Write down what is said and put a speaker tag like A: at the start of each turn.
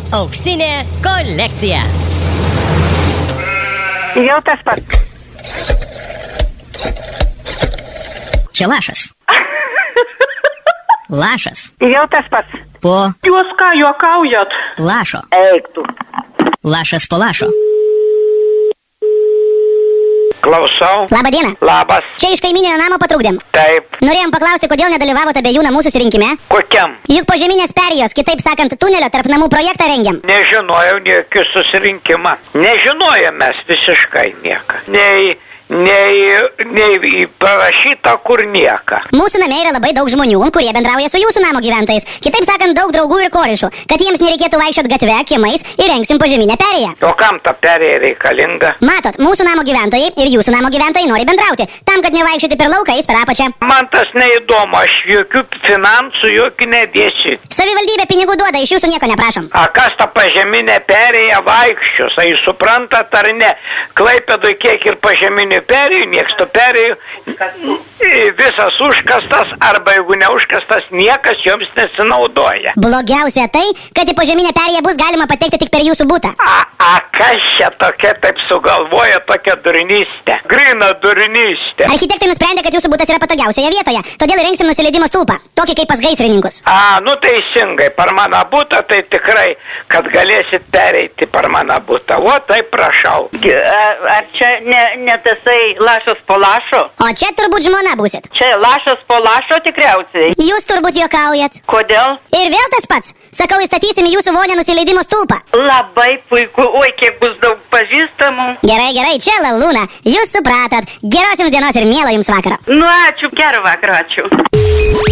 A: Auksinė kolekcija.
B: Jau tas pats.
C: Čia lašas. Lašas.
B: Jau tas pats.
C: Po
D: Jūs ką juokaujat?
C: lašo.
B: Eik tu.
C: Lašas po lašo.
E: Klausau.
C: Labą dieną.
E: Labas.
C: Čia iš kaimyninio namo patrukdėm.
E: Taip.
C: Norėjom paklausti, kodėl nedalyvavote abiejų namų susirinkime.
E: Kokiam?
C: Juk požeminės perėjos, kitaip sakant, tunelio tarp namų projektą rengiam.
E: Nežinojau jokių susirinkimą. Nežinojom mes visiškai nieką. Nei parašyta kur nieka.
C: Mūsų name yra labai daug žmonių, kurie bendrauja su jūsų namo gyventojais. Kitaip sakant, daug draugų ir korišų. Kad jiems nereikėtų vaikščiot gatve, kiemais, įrengsim požeminę perėją.
E: O kam ta perėja reikalinga?
C: Matot, mūsų namo gyventojai ir jūsų namo gyventojai nori bendrauti. Tam, kad nevaikščioti per laukais, per apačią.
E: Man tas neįdomu, aš jokių finansų jokių nedėsiu.
C: Savivaldybė pinigų duoda, iš jūsų nieko neprašom.
E: A kas ta pažeminė perėja vaikščios, ai suprantat ar ne? Klaipėdoj kiek ir pažeminių perėjų, nieks to perėjų, visas užkastas, arba jeigu neužkastas, niekas joms nesinaudoja.
C: Blogiausia tai, kad į požeminę perėją bus galima patekti tik per jūsų butą.
E: A kas čia tokia taip sugalvoja tokią durnystę? Grina durnystę.
C: Architektai nusprendė, kad jūsų butas yra patogiausioje vietoje, todėl įrengsim nusileidimo stulpą, tokį kaip pas gaisrininkus.
E: Nu teisingai, per mano butą tai tikrai, kad galėsit pereiti per mano butą. O tai prašau.
D: Ar čia ne tasai lašas po lašo?
C: O čia turbūt žmona būsit.
D: Čia lašas po lašo tikriausiai.
C: Jūs turbūt juokaujat.
D: Kodėl?
C: Ir vėl tas pats. Sakau, įstatysim į jūsų vonę nusileidimo stulpą.
D: Labai puiku. Oi, kiek bus daug pažįstamų.
C: Gerai, čia Lalūna. Jūs supratot. Geros jums dienos ir mielo jums vakaro.
D: Nu, ačiū, gero vakaro, ačiū.